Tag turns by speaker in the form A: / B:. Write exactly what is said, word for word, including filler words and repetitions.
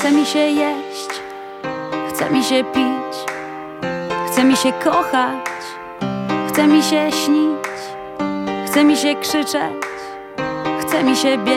A: Chce mi się jeść, chce mi się pić, chce mi się kochać, chce mi się śnić, chce mi się krzyczeć, chce mi się biec.